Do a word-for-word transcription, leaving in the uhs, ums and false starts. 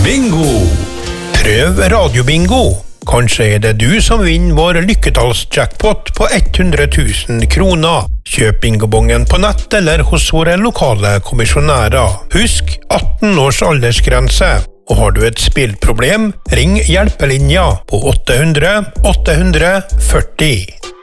Bingo! Prøv radiobingo. Kanskje er det du som vinner vår lykketallsjackpot på hundre tusen kroner. Kjøp bingobongen på nett eller hos våre lokale kommisjonærer. Husk atten års aldersgrense. Og har du et spillproblem, ring hjelpelinja på åtte hundre åtte hundre førti.